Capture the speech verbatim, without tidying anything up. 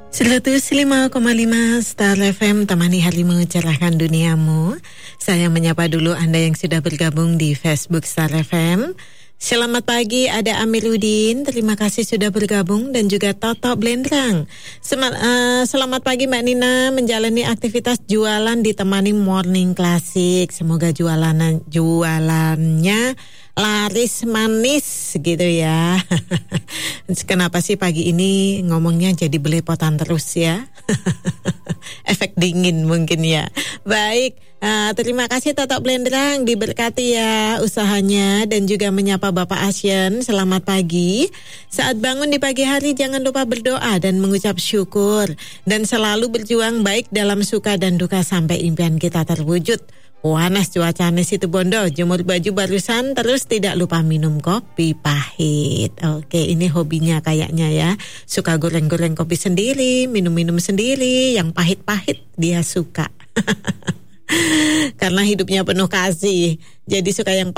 seratus lima koma lima Star F M, temani harimu, cerahkan duniamu. Saya menyapa dulu Anda yang sudah bergabung di Facebook Star F M. Selamat pagi, ada Amiruddin, terima kasih sudah bergabung, dan juga Toto Blendrang. Sem- uh, selamat pagi Mbak Nina, menjalani aktivitas jualan ditemani Morning Classic. Semoga jualan jualannya laris manis gitu ya. Kenapa sih pagi ini ngomongnya jadi belepotan terus ya? Efek dingin mungkin ya. Baik, uh, terima kasih Toto Blendrang, diberkati ya usahanya, dan juga menyapa Bapak Asyen. Selamat pagi. Saat bangun di pagi hari jangan lupa berdoa dan mengucap syukur, dan selalu berjuang baik dalam suka dan duka sampai impian kita terwujud. Panas cuacanya situ Bondo, jemur baju barusan, terus tidak lupa minum kopi pahit. Oke, ini hobinya kayaknya ya. Suka goreng-goreng kopi sendiri, minum-minum sendiri, yang pahit-pahit dia suka. Karena hidupnya penuh kasih, jadi suka yang pahit.